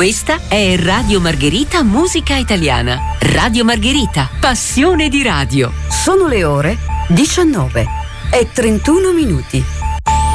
Questa è Radio Margherita Musica Italiana. Radio Margherita, passione di radio. Sono le ore 19:31.